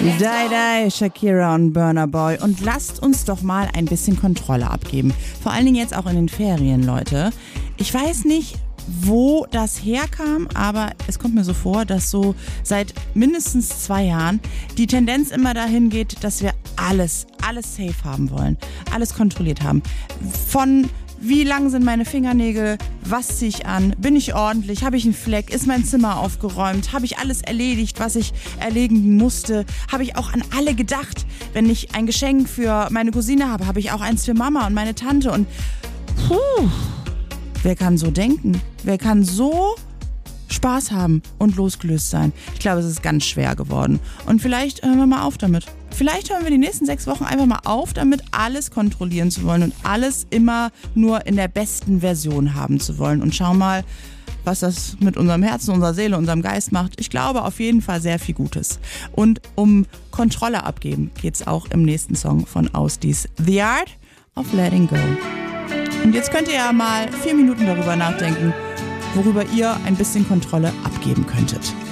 Die, Shakira und Burna Boy. Und lasst uns doch mal ein bisschen Kontrolle abgeben. Vor allen Dingen jetzt auch in den Ferien, Leute. Ich weiß nicht, wo das herkam, aber es kommt mir so vor, dass so seit mindestens 2 Jahren die Tendenz immer dahin geht, dass wir alles safe haben wollen. Alles kontrolliert haben. Von wie lang sind meine Fingernägel? Was ziehe ich an? Bin ich ordentlich? Habe ich einen Fleck? Ist mein Zimmer aufgeräumt? Habe ich alles erledigt, was ich erledigen musste? Habe ich auch an alle gedacht? Wenn ich ein Geschenk für meine Cousine habe, habe ich auch eins für Mama und meine Tante. Und wer kann so denken? Wer kann so Spaß haben und losgelöst sein? Ich glaube, es ist ganz schwer geworden. Und vielleicht hören wir mal auf damit. Vielleicht hören wir die nächsten 6 Wochen einfach mal auf, damit alles kontrollieren zu wollen und alles immer nur in der besten Version haben zu wollen. Und schau mal, was das mit unserem Herzen, unserer Seele, unserem Geist macht. Ich glaube auf jeden Fall sehr viel Gutes. Und um Kontrolle abgeben geht's auch im nächsten Song von Ausdies. The Art of Letting Go. Und jetzt könnt ihr ja mal 4 Minuten darüber nachdenken, worüber ihr ein bisschen Kontrolle abgeben könntet.